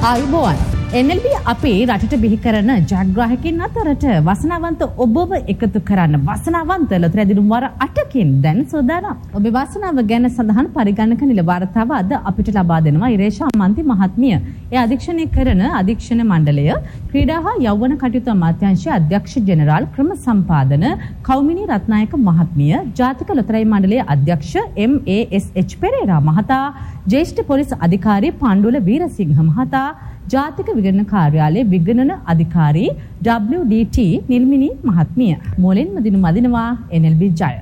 ආයුබෝවන් NLB අපේ රටට බිහි කරන ජයග්‍රාහකයන් අතරට වසනාවන්ත ඔබව එකතු කරන්න වසනාවන්ත ලොතරැයි දිනුම් වාර 8කින් දැන් සෝදානම්. ඔබේ වාසනාව ගැන සඳහන් පරිගණක නිල වාර්තාව අද අපිට ලබා දෙනවා ඉරේෂා මන්ති මහත්මිය. ඒ අධීක්ෂණය කරන අධීක්ෂණ මණ්ඩලය ක්‍රීඩා හා යෞවන කටයුතු අමාත්‍යාංශයේ අධ්‍යක්ෂ ජෙනරාල් ක්‍රම සම්පාදන කෞමිනී රත්නායක මහත්මිය, ජාතික ලොතරැයි මණ්ඩලයේ අධ්‍යක්ෂ MASH පෙරේරා මහතා, ජ්‍යෙෂ්ඨ පොලිස් අධිකාරී පණ්ඩුල වීරසිංහ මහතා, ජාතික විගණන කාර්යාලයේ විගණන අධිකාරී WDT නිල්මිනි මහත්මිය. මුලින්ම දිනුම අදිනවා NLB ජය.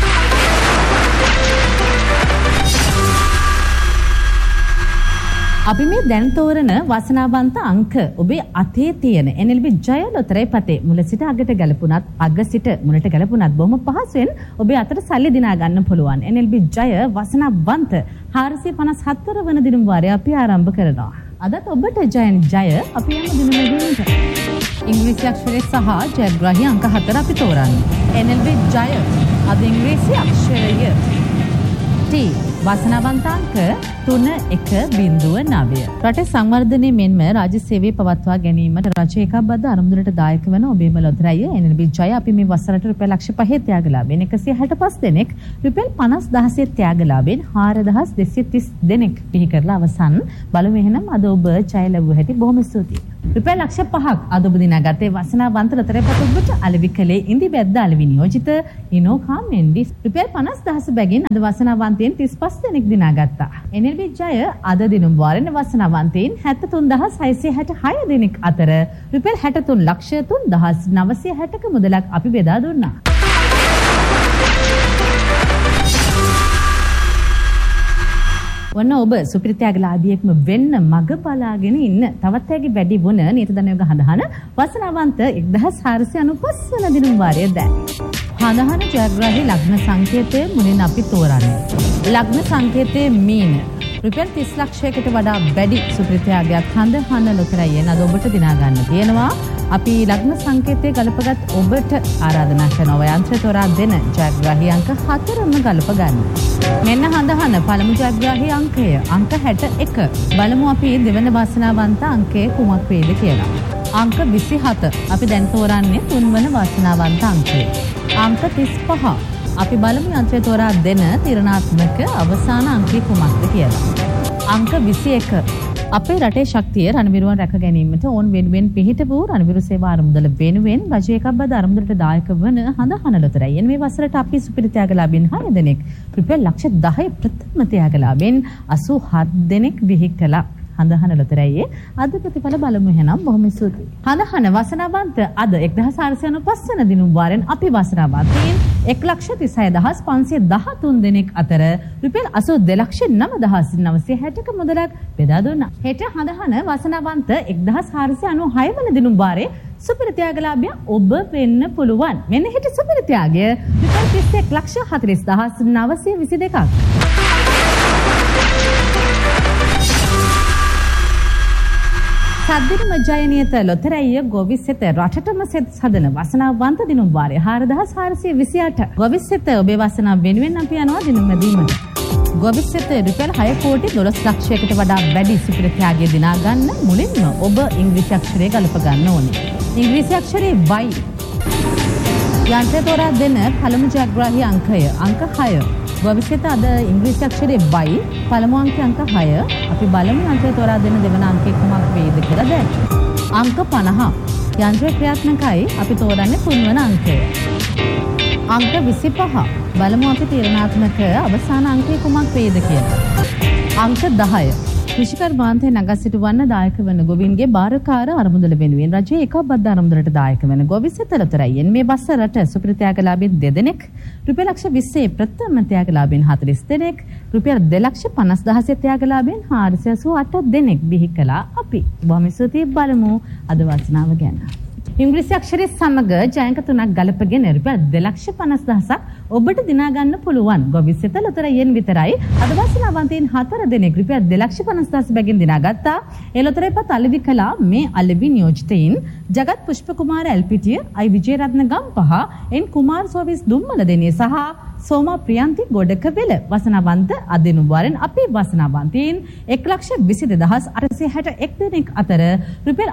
අපි මේ දැන් තෝරන වාසනාවන්ත අංක ඔබේ අතේ තියෙන NLB ජය ලොතරැයි පතේ මුල සිට අගට ගැලපුණත් අග සිට මුලට ගැලපුණත් බොහොම පහසුවෙන් ඔබේ අතට සල්ලි දිනා ගන්න පුළුවන්. NLB ජය වාසනාවන්ත 454 වන දිනුම් වාරය අපි ආරම්භ කරනවා. අදත් ඔබට ජය අපි යන දින මෙදිනට ඉංග්‍රීසි අක්ෂරය සහ ජයග්‍රාහී අංක 4 අපි තෝරන්නේ. NLB ජය අද ඉංග්‍රීසි අක්ෂරය T වාසනාවන්ත අංක 3109. රටේ සංවර්ධනය මෙන්ම රාජ්‍ය සේවය පවත්වා ගැනීමට රජය එකබද්ධ අරමුදලට දායක වන ඔබේම ලොතරැයි NLB ජය අපි මේ වසරට රුපියල් ලක්ෂ 5 ත්‍යාගලාභයෙන් 165 දෙනෙක්, රුපියල් 50000 ත්‍යාගලාභයෙන් 4230 දෙනෙක් පිහි කරලා අවසන්. බලමු එහෙනම් අද ඔබ ජය ලැබුව හැටි. බොහොම ස්තුතියි. රුපියල් ලක්ෂ 5ක් අද ඔබ දිනාගත්තේ වසනාවන්ත ලොතරැයි පත ඔබට අලෙවි කළේ ඉන්දි බැද්ද අලෙවි නියෝජිත ඉනෝකා මෙන්ඩිස්. රුපියල් 50000 බැගින් අද වසනාවන්තයන් 35 දෙනෙක් දිනාගත්තා. NLB ජය අද දිනුම් වාරේ වසනාවන්තයන් 73666 දෙනෙක් අතර රුපියල් 63,03,960ක මුදලක් අපි බෙදා දුන්නා. වන්න ඔබ සුපිරිත්‍යාගලාභියෙක්ම වෙන්න මග බලාගෙන ඉන්න තවත් ඇගේ වැඩි වුණ නීති ධනයෝග හඳහන වසනාවන්ත 1495 වන දිනුම් වාරය දැන්. හඳහන ජයග්‍රාහී ලග්න සංකේතය මුලින් අපි තෝරන්නේ. ලග්න සංකේතයේ මීන. රුපියල් 30 ලක්ෂයකට වඩා වැඩි සුපිරිත්‍යාගයක් හඳහන ලොතරැයියෙන් අද ඔබට දිනා ගන්න තියෙනවා. අපි ලග්න සංකේතයේ ගලපගත් ඔබට ආරාධනා කරනවා යන්ත්‍ර තෝරා දෙන ජයග්‍රාහී අංක 4ම ගලප ගන්න. මෙන්න හඳහන පළමු ජයග්‍රාහී අංකය අංක 61. බලමු අපි දෙවන වාසනාවන්ත අංකය කුමක් වේද කියලා. අංක 27. අපි දැන් තෝරන්නේ තුන්වන වාසනාවන්ත අංකය. අංක 35. අපි බලමු යන්ත්‍රය තෝරා දෙන තීරණාත්මක අවසාන අංකය කුමක්ද කියලා. අංක 21. අපේ රටේ ශක්තිය රණවිරුවන් රැක ගැනීමට ඕන් වෙනුවෙන් පිහිටපු රණවිරු සේවා අරමුදල වෙනුවෙන් රජය එකබද්ධ අරමුදලට දායක වන හඳහන ලොතරැයි මේ වසරට අපි සුපිරිත්‍යාගලාභීන් 6 දෙනෙක් රුපියල් ලක්ෂ 10 ප්‍රථම ත්‍යාගලාභයෙන් 87 දෙනෙක් බිහි කළා. හඳහන ලොතරැයියේ අද ප්‍රතිඵල බලමු එහෙනම්. බොහොම ස්තුතියි. හඳහන වසනාවන්ත අද 1495 වන දිනුම් වාරෙන් අපි වසනාවන්තයින් 1,36,513 දෙනෙක් අතර රුපියල් 82,09,960ක මුදලක් බෙදා දුන්නා. හෙට හඳහන වසනාවන්ත 1496 වන දිනුම් වාරේ සුපිරිත්‍යාගලාභිය ඔබ වෙන්න පුළුවන්. මෙන්න හෙට සුපිරිත්‍යාගය රුපියල් 31,40,922ක්. සද්දිනම ජයනියත ලොතරැයිය ගොවිසෙත රටටම සෙත් සදන වසනාවන්ත දිනුම් වාරය 4428. ගොවිසෙත ඔබේ වසනාව වෙනුවෙන් අපි යනවා දිනුම් මැදීමට. ගොවිසෙත රුපියල් 6 කෝටි 12 ලක්ෂයකට වඩා වැඩි සුපිරිත්‍යාගය දිනා ගන්න මුලින්ම ඔබ ඉංග්‍රීසි අක්ෂරය ගලප ගන්න ඕනේ. ඉංග්‍රීසි අක්ෂරයේ Y. යන්ත්‍රය තෝරා දෙන පළමු ජයග්‍රාහී අංකය අංක 6. ගොවිසෙත අද ඉංග්‍රීසි අක්ෂරයේ Y පළමු අංකය අංක 6. අපි බලමු යන්ත්‍රය තෝරා දෙන දෙවන අංකය කුමක් වේද කියලා දැන්. අංක 50. යන්ත්‍රය ක්‍රියාත්මකයි. අපි තෝරන්නේ තුන්වන අංකය. අංක 25. බලමු අපි තීරණාත්මක අවසාන අංකය කුමක් වේද කියලා. අංක 10. කෘෂිකර්මාන්තයේ නගා සිටුවන්න දායක වන ගොවීන්ගේ භාරකාර අරමුදල වෙනුවෙන් රජයේ එකබද්ධ අරමුදලට දායක වන ගොවිසෙත ලොතරැයියෙන් මේ වසරට සුපිරිත්‍යාගලාභීන් 2 දෙනෙක්, රුපියල් ලක්ෂ 20 ප්‍රථම ත්‍යාගලාභීන් 40 දෙනෙක්, රුපියල් 2,50,000 ත්‍යාගලාභීන් 488 දෙනෙක් බිහි කළා. අපි බොහොම ස්තුතියි. බලමු අද වාසනාව ගැන. ඉංග්‍රීසි අක්ෂරයේ සමග ජයංක 3ක් ගලපගෙන රුපියල් 2,50,000ක් ඔබට දිනා ගන්න පුළුවන්. ගොවිසෙත ලොතරැයියෙන් විතරයි. අද වාසනාවන්තයින් 4 දෙනෙක් රුපියල් 2,50,000 බැගින් දිනාගත්තා. ඒ ලොතරැයිපත් අලෙවි කළා මේ අලෙවි නියෝජිතයින් ජගත් පුෂ්පකුමාර එල්පිටිය, අයි විජේරත්න ගම්පහ, එන් කුමාර් සෝවිස් දුම්මල දෙනිය සහ සෝමා ප්‍රියන්ති ගොඩකවෙල වාසනාවන්ත අදිනුවාරෙන් අපේ වාසනාවන්තයින් 1,22,861 දෙනෙක් අතර රුපියල්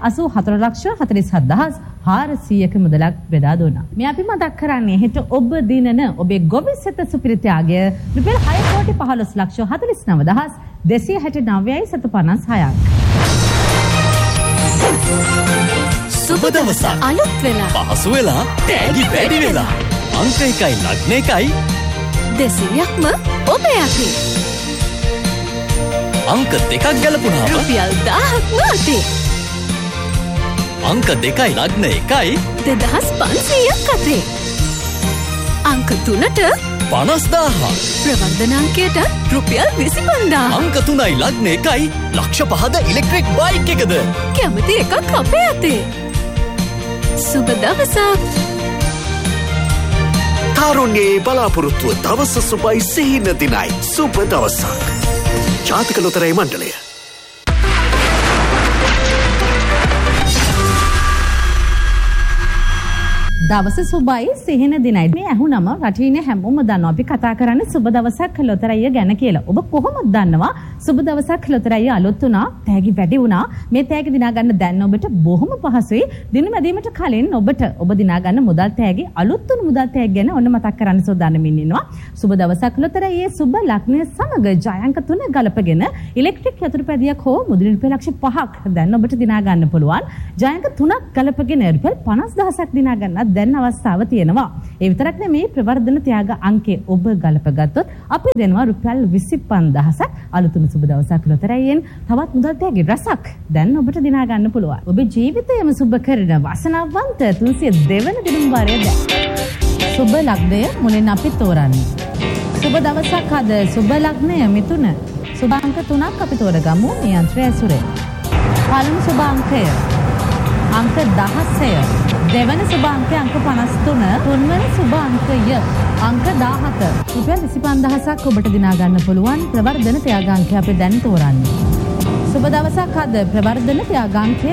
84,47,400ක මුදලක් බෙදා දුන්නා. මේ අපි මතක් කරන්නේ හෙට ඔබ දිනන ඔබේ ගොවිසෙත සුපිරිත්‍යාගය රුපියල් 6,15,49,269.56ක්. සුබ දවසක් අලුත් වෙලා පහසු වෙලා තෑගි වැඩි වෙලා අංක 1යි ලග්න 1යි 200ක්ම ඔබේ අතේ. අංක 2ක් ගැලපුණාම රුපියල් 1000ක්ම අතේ. අංක 2යි ලග්න 1යි 2500ක් අතේ. අංක 3ට 50000. ප්‍රවර්ධන අංකයට රුපියල් 25000. අංක 3යි ලග්න 1යි ලක්ෂ 5ද ඉලෙක්ට්‍රික් බයික් එකද. කැමති එකක් අපේ අතේ. සුබ දවසක්. තාරුණ්‍යයේ බලාපොරොත්තුව දවස සුබයි සිහින දිනයි. සුබ දවසක්. ජාතික ලොතරැයි මණ්ඩලය. දවස සුබයි සිහින දිනයි. මේ ඇහුනම රටිනේ හැමෝම දන්නවා අපි කතා කරන්නේ සුබ දවසක් ලොතරැයිය ගැන කියලා. ඔබ කොහොමද දන්නවා සුබ දවසක් ලොතරැයිය අලුත් වුණා, තෑගි වැඩි වුණා. මේ තෑගි දිනා ගන්න දැන් ඔබට බොහොම පහසුයි. දින මැදීමට කලින් ඔබ දිනා ගන්න මුදල් තෑගි අලුත් වුණු මුදල් තෑගි ගැන ඔන්න මතක් කරන්න සෝදානමින් ඉන්නවා. සුබ දවසක් ලොතරැයියේ සුබ ලග්නය සමග ජයාංක 3 ගලපගෙන ඉලෙක්ට්‍රික් යතුරුපැදියක් හෝ මුදල් රුපියල් ලක්ෂ 5ක් දැන් ඔබට දිනා ගන්න පුළුවන්. ජයාංක 3ක් ගලපගෙන රුපියල් 50000ක් දිනා ගන්න දැන් අවස්ථාව තියෙනවා. ඒ විතරක් නෙමෙයි ප්‍රවර්ධන ත්‍යාග අංකේ ඔබ ගලපගත්තොත් අපි දෙනවා රුපියල් 25000ක් අලුතුම සුබ දවසක් ලොතරැයියෙන් තවත් මුදල් තෑගි රසක් දැන් ඔබට දිනා ගන්න පුළුවන්. ඔබේ ජීවිතයම සුබ කරන වාසනාවන්ත 302 වෙනි දින වාරය දැන්. සුබ ලග්නය මුලින් අපි තෝරන්නේ. සුබ දවසක් අද සුබ ලග්නය මිථුන. සුබ අංක 3ක් අපි තෝරගමු මේ යන්ත්‍රය ඇසුරේ. පළමු සුබ අංකය අංක 16. දෙවන සුබ අංකය අංක 53. තුන්වන සුබ අංකය අංක 17. රුපියල් 25000ක් ඔබට දිනා ගන්න පුළුවන් ප්‍රවර්ධන ත්‍යාගාංකය අපි දැන් තෝරන්නේ. සුබ දවසක් අද ප්‍රවර්ධන ත්‍යාගාංකය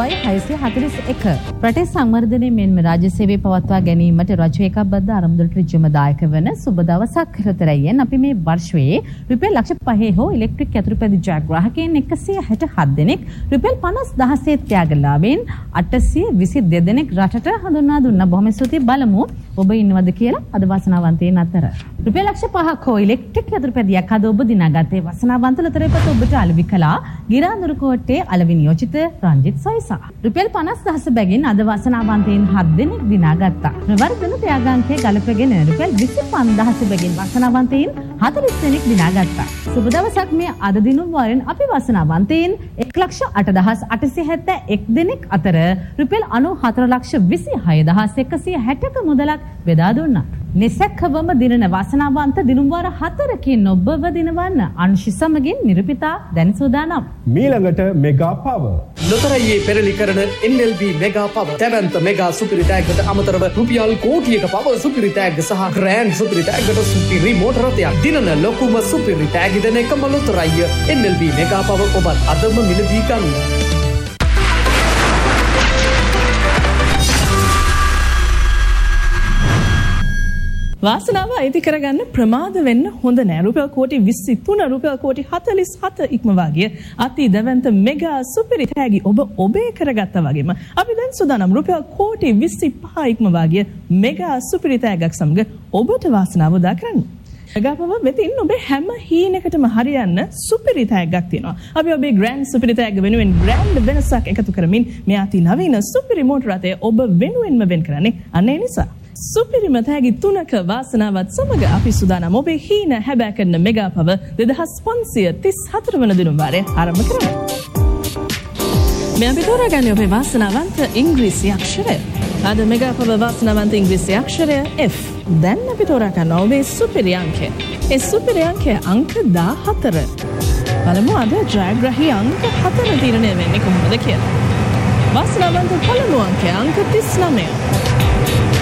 0.641. රටේ සංවර්ධනයේ මෙන්ම රාජ්‍ය සේවය පවත්වා ගැනීමට රජ ඒකබද්ධ ආරම්භවලට ඍජුවම දායක වන සුබ දවසක් ලොතරැයියෙන් අපි මේ වර්ෂයේ රුපියල් ලක්ෂ 5 හෝ ඉලෙක්ට්‍රික් යතුරුපැදි ජයග්‍රාහකයන් 167 දෙනෙක් රුපියල් 50000 ත්‍යාගලාභයෙන් 822 දෙනෙක් රටට හඳුන්වා දුන්නා. බොහොම ස්තුතියි. බලමු ඔබ ඉන්නවද කියලා අද වාසනාවන්තයින් අතර. රුපියල් ලක්ෂ 5ක් හෝ ඉලෙක්ට්‍රික් යතුරුපැදියක් අද ඔබ දිනාගත්තේ වාසනාවන්ත ලොතරැයිපත ඔබට අලෙවි කළා. ගිරාඳුරු කෝට්ටේ අලෙවි නියෝජිත රංජිත් සොයිසා. රුපියල් 50000 බැගින් අද වාසනාවන්තයින් 7 දෙනෙක් දිනාගත්තා. ප්‍රවර්ධන ත්‍යාගාංකයේ ගලපගෙන රුපියල් 25000 බැගින් වාසනාවන්තයින් 40 දෙනෙක් දිනාගත්තා. සුබ දවසක් මේ අද දිනුම් වාරෙන් අපි වාසනාවන්තයින් 1,08,871 දෙනෙක් අතර රුපියල් 94,26,160ක මුදලක් බෙදා දුන්නා. නිසැකවම දිනන වාසනාවන්ත දිනුම් වාර 4කින් ඔබව දිනවන්න අංශි සමගින් නිරූපිතා දැන් සූදානම්. මීළඟට මෙගා පව ලොතරැයියේ පෙරලි කරන NLB මෙගා පව තැවැන්ත මෙගා සුපිරි තෑග්ගට අමතරව රුපියල් කෝටියක පව සුපිරි තෑග්ග සහ ග්‍රෑන්ඩ් සුපිරි තෑග්ගට සුපිරි මෝටර රථයක් දිනන ලොකුම සුපිරි තෑගි දෙන එකම ලොතරැයිය NLB මෙගා පව ඔබත් අදම මිලදී ගන්න. වාසනාව අයිති කරගන්න ප්‍රමාද වෙන්න හොඳ නෑ. රුපියල් කෝටි 23 රුපියල් කෝටි 47 ඉක්මවා ගිය අති දැවැන්ත මෙගා සුපිරි තෑගි ඔබ ඔබේ කරගත්තා වගේම අපි දැන් සූදානම් රුපියල් කෝටි 25 ඉක්මවා ගිය මෙගා සුපිරි තෑග්ගක් සමග ඔබට වාසනාව උදා කරන්න. මෙගා පව වෙතින් ඔබේ හැම හීනකටම හරියන්න සුපිරි තෑග්ගක් තියෙනවා. අපි ඔබේ ග්‍රෑන්ඩ් සුපිරි තෑග්ග වෙනුවෙන් ග්‍රෑන්ඩ් වෙනසක් එකතු කරමින් මේ අති නවීන සුපිරි මෝටර රථය ඔබ වෙනුවෙන්ම වෙන් කරන්නේ අන්න ඒ නිසා. සුපිරිම තෑගි 3ක වාසනාවත් සමග අපි සූදානම් ඔබේ හීන හැබෑ කරන මෙගා පව 2534 වන දිනුම් වාරය ආරම්භ කරමු. මේ අපි තෝරාගන්නේ ඔබේ වාසනාවන්ත ඉංග්‍රීසි අක්ෂරය. අද මෙගා පව වාසනාවන්ත ඉංග්‍රීසි අක්ෂරය F. දැන් අපි තෝරාගන්න ඔබේ සුපිරි අංකය. ඒ සුපිරි අංකය අංක 14. බලමු අද ජයග්‍රාහී අංක 4 තීරණය වෙන්නේ කොහොමද කියලා. වාසනාවන්ත පළමු අංකය අංක 39.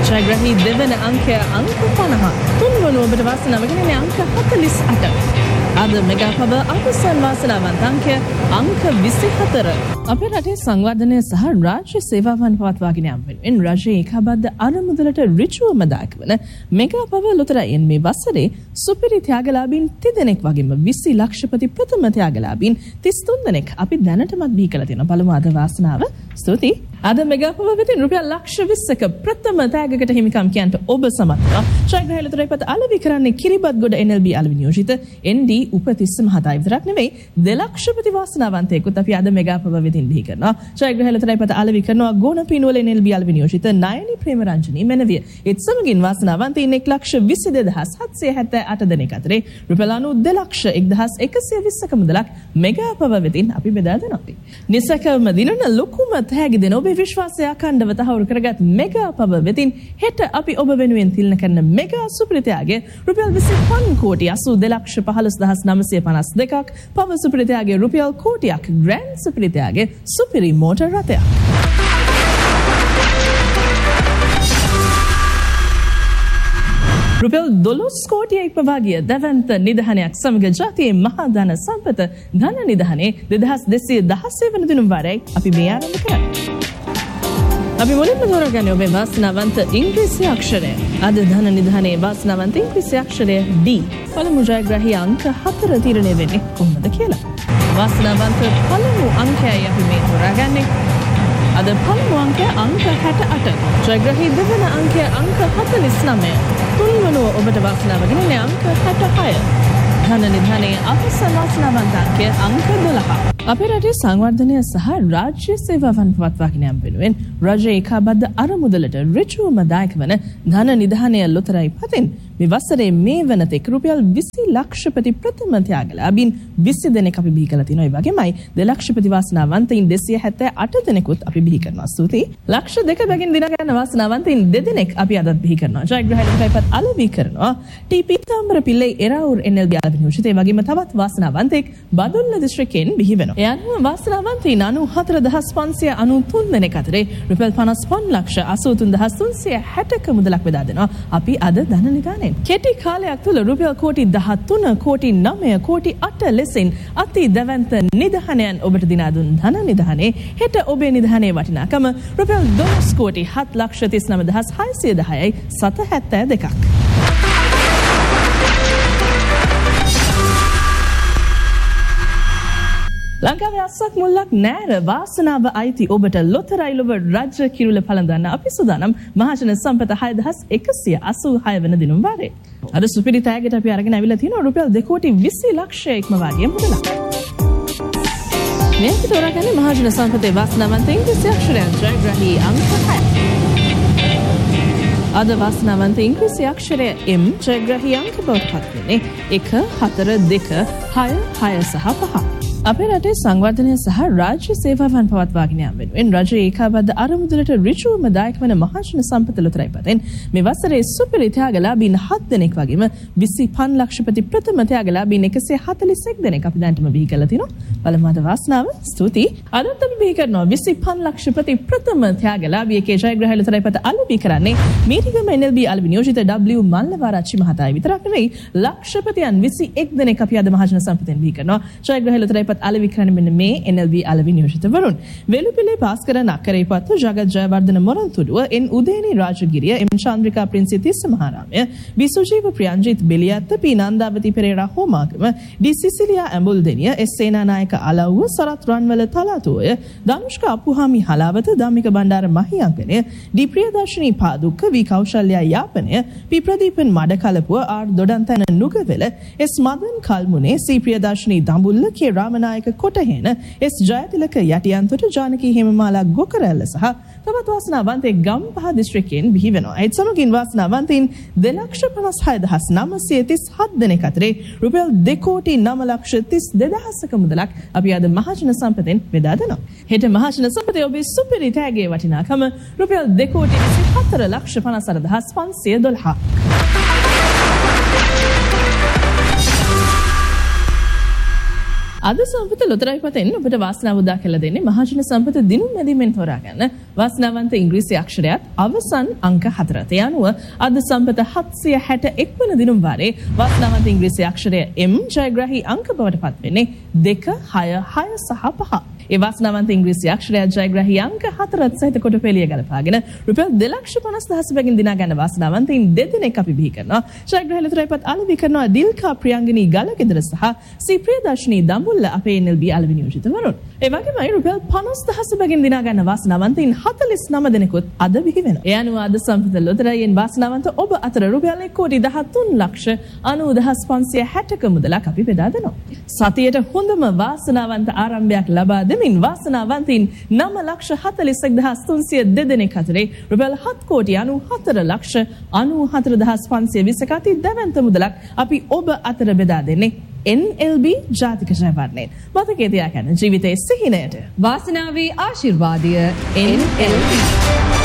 ජයග්‍රහී දෙවන අංකය අංක 50. තුන්වන ඔබට වාසනාව ගෙනෙන අංක 48. අද මෙගා පව අවසන් වාසනාවන්ත අංකය අංක 24. අපේ රටේ සංවර්ධනය සහ රාජ්‍ය සේවාවන් පවත්වාගෙන යාම වෙනුවෙන් රජයේ ඒකාබද්ධ අරමුදලට ඍජුවම දායක වන මෙගා පව ලොතරැයින් මේ වසරේ සුපිරි ත්‍යාගලාභීන් 30 දෙනෙක් වගේම 20 ලක්ෂපති ප්‍රථම ත්‍යාගලාභීන් 33 දෙනෙක් අපි දැනටමත් බිහි කළ තියෙනවා. බලමු අද වාසනාව. ස්තුතියි. අද මෙගා පව වෙතින් රුපියල් ලක්ෂ 20ක ප්‍රථම තෑගකට හිමිකම් කියන්ට ඔබ සමත් වෙනවා. ජයග්‍රහී ලොතරැයිපත අලෙවි කරන්නේ කිරිබත්ගොඩ NLB අලෙවි නියෝජිත ND උපතිස්ස මහතා විතරක් නෙවෙයි දෙලක්ෂපති වාසනාවන්තයෙකුත් අපි අද මෙගා පව වෙතින් බිහි කරනවා. ජයග්‍රහී ලොතරැයිපත අලෙවි කරනවා ගෝණපිනුවල NLB අලෙවි නියෝජිත නයනි ප්‍රේමරංජනී මෙනවිය. ඒත් සමගින් වාසනාවන්තයින් 1,22,778 දෙනෙක් අතරේ රුපියල් 92,0120ක මුදලක් මෙගා පව වෙතින් අපි බෙදා දෙනවා. නිසකවම දිනන ලොකුම තෑගි දෙන ඔබේ විශ්වාසය අඛණ්ඩව තහවුරු කරගත් මෙගා පව වෙතින් හෙට අපි ඔබ වෙනුවෙන් තිලන කරන මෙගා සුපිරිතයාගේ රුපියල් 25 කෝටි 82,15,952ක් පව සුපිරිතයාගේ රුපියල් කෝටියක් ග්‍රෑන්ඩ් සුපිරිතයාගේ සුපිරි මෝටර් රථයක්. රුපියල් 12 කෝටිය ඉක්මවා ගිය දැවැන්ත නිධානයක් සමග ජාතියේ මහා ධන සම්පත ධන නිධානයේ 2216 වන දිනුම් වාරයයි අපි මේ ආරම්භ කරන්නේ. අපි මුලින්ම තෝරාගන්නේ ඔබේ වාසනාවන්ත ඉංග්‍රීසි අක්ෂරය. අද ධන නිධානයේ වාසනාවන්ත ඉංග්‍රීසි අක්ෂරය D. පළමු ජයග්‍රාහී අංක 4 තීරණය වෙන්නේ කොහොමද කියලා. වාසනාවන්ත පළමු අංකයයි අපි මේ තෝරාගන්නේ. අද පළමු අංකය අංක 68. ජයග්‍රාහී දෙවන අංකය අංක 49. තුන්වනුව ඔබට වාසනාව ගෙනෙන්නේ අංක 66. ධන නිධානයේ අවසන් වාසනාවන්ත අංකය අංක 12. අපේ රටේ සංවර්ධනය සහ රාජ්‍ය සේවාවන් පවත්වාගෙන යාම වෙනුවෙන් රජයේ ඒකාබද්ධ අරමුදලට ඍජුවම දායක වන ධන නිධානය ලොතරැයිපතින් මේ වසරේ මේ වනතෙක් රුපියල් 20 ලක්ෂපති ප්‍රථම ත්‍යාගලාභීන් 20 දෙනෙක් අපි බිහි කරලා තිනවා. ඒ වගේමයි දෙලක්ෂපති වාසනාවන්තයින් 278 දෙනෙකුත් අපි බිහි කරනවා. ස්තුතියි. ලක්ෂ 2 බැගින් දින ගන්න වාසනාවන්තයින් 2 දෙනෙක් අපි අදත් බිහි කරනවා. ජයග්‍රහී ලොතරැයිපත් අලෙවි කරනවා. TP තාම්බර පිල්ලේ එරවුර් NLB අලෙවි නියෝජිත. ඒ වගේම තවත් වාසනාවන්තෙක් බදුල්ල දිස්ත්‍රික්කයෙන් බිහි වෙනවා. ඒ අනුව වාසනාවන්තයින් 94,593 දෙනෙක් අතරේ රුපියල් 55,83,360ක මුදලක් බෙදා දෙනවා. අපි අද ධන නිධානයේ කෙටි කාලයක් තුළ රුපියල් කෝටි 13 කෝටි 9 කෝටි 8 ලෙසින් අති දැවැන්ත නිධානයන් ඔබට දිනා දුන් ධන නිධානයේ හෙට ඔබේ නිධානයේ වටිනාකම රුපියල් 12 කෝටි 7,39,610යි 772ක්. ලංකාවේ අස්සක් මුල්ලක් නෑර වාසනාව අයිති ඔබට ලොතරැයි ලොව රජ කිරුළ පළඳන්න අපි සූදානම් මහජන සම්පත 6,186 වෙනි දිනුම් වාරේ. අද සුපිරි තෑගයට අපි අරගෙන අවිලා තියෙනවා රුපියල් 2 කෝටි 20 ලක්ෂය ඉක්මවා ගිය මුදලක්. මේ අපි තෝරාගන්නේ මහජන සම්පතේ වාසනාවන්ත ඉංග්‍රීසි අක්ෂරයන් ජයග්‍රාහී අංක 6. අද වාසනාවන්ත ඉංග්‍රීසි අක්ෂරය M ජයග්‍රාහී අංක බවට පත් වෙන්නේ 1 4 2 6 6 සහ 5. අපේ රටේ සංවර්ධනය සහ රාජ්‍ය සේවාවන් පවත්වාගෙන යාම වෙනුවෙන් රජයේ ඒකාබද්ධ අරමුදලට ඍජුවම දායක වන මහජන සම්පත ලොතරැයිපතෙන් මේ වසරේ සුපිරි ත්‍යාගලාභීන් 7 දෙනෙක් වගේම 25 ලක්ෂපති ප්‍රථම ත්‍යාගලාභීන් 141 දෙනෙක් අපි දැන්ටම බිහි කරලා තිනවා. බලමු අද වාසනාව. ස්තුතියි. අදත් අපි බිහි කරනවා 25 ලක්ෂපති ප්‍රථම ත්‍යාගලාභියෙකේ ජයග්‍රහී ලොතරැයිපත අලෙවි කරන්නේ මීරිගම NLB අලෙවි නියෝජිත W මල්ලවාරච්චි මහතායි විතරක් නෙවෙයි ලක්ෂපතියන් 21 දෙනෙක් අපි අද මහජන සම්පතෙන් බිහි කරනවා. ජයග්‍රහී ලොතරැයිපත අලෙවි කරන්නේ මෙන්න මේ NLB අලෙවි නියෝජිතවරුන්. වෙලුපිලේ පාස්කර නක්කරේපත්තු ජගත් ජයවර්ධන මොරන්තුඩුව එන් උදේනි රාජගිරිය එම් චන්ද්‍රිකා ප්‍රින්සි තිස්ස මහරාමය විසුජීව ප්‍රියංජිත් බෙලියත්ත පී නන්දාවති පෙරේරා හෝමාගම ඩී සිසිලියා ඇඹුල්දෙනිය එස් සේනානායක අලව්ව සරත් රන්වල තලාතුවය ධනුෂ්ක අප්පුහාමි හලාවත ධම්මික බණ්ඩාර මහියංගනය ඩී ප්‍රියදර්ශිනී පාදුක්ක වී Kaushalya Yapanaya P ප්‍රදීපන් Madakalapuwa R දොඩන්තැන නුගවෙල S Madan කල්මුනේ සී ප්‍රියදර්ශිනී දඹුල්ල කේ රාමනායක කොටහෙන එස් ජයතිලක යටියන්තොට ජානකී හේමමාලා ගොකරැල්ල සහ තවත් වාසනාවන්තයෙක් ගම්පහ දිස්ත්‍රික්කයෙන් බිහි වෙනවා. ඒත් සමගින් වාසනාවන්තයින් 2,56,937 දෙනෙක් අතරේ රුපියල් 2 කෝටි 9,32,000ක මුදලක් අපි අද මහජන සම්පතෙන් බෙදා දෙනවා. හෙට මහජන සම්පතේ ඔබේ සුපිරි තෑගේ වටිනාකම රුපියල් 2 කෝටි 24,54,512. අද සම්පත ලොතරැයි පතෙන් ඔබට වාසනාව උදා කියලා දෙන්නේ මහජන සම්පත දිනුම් මැදීමෙන් තෝරා ගන්න වාසනාවන්ත ඉංග්‍රීසි අක්ෂරයත් අවසන් අංක 4. ඒ අනුව අද සම්පත 761 වන දිනුම් වාරේ වාසනාවන්ත ඉංග්‍රීසි අක්ෂරය M ජයග්‍රාහී අංක බවට පත් වෙන්නේ 2, 6, 6 සහ 5. ඒ වාසනාවන්ත ඉංග්‍රීසි අක්ෂරය ජයග්‍රාහී අංක 4 සහිත කොට පෙළිය ගලපාගෙන රුපියල් 2,50,000 බැගින් දිනා ගන්න වාසනාවන්තයින් දෙදෙනෙක් අපි බිහි කරනවා. ජයග්‍රාහී ලොතරැයිපත් අලෙවි කරනවා දිල්කා ප්‍රියංගනී ගලගෙදර සහ සී ප්‍රියදර්ශිනී දඹුල්ල අපේ NLB අලෙවි නියෝජිතවරුන්. ඒ වගේමයි රුපියල් 50,000 බැගින් දිනා ගන්න වාසනාවන්තයින් 49 දෙනෙකුත් අද බිහි වෙනවා. ඒ අනුව අද සම්පත ලොතරැයියෙන් වාසනාවන්ත ඔබ අතර රුපියල් 1,13,90,560ක මුදලක් අපි බෙදා දෙනවා. සතියේට හොඳම වාසනාවන්ත ආරම්භයක් ලබා දෙමින් වාසනාවන්තයින් 9,41,302 දෙනෙක් අතරේ රුපියල් 7,94,94,520ක අති දැවැන්ත මුදලක් අපි ඔබ අතර බෙදා දෙන්නේ NLB ජාතික ජයවර්ණයෙන්. මතකයේ තියාගන්න ජීවිතයේ සිහිනයට වාසනාවේ ආශිර්වාදය NLB.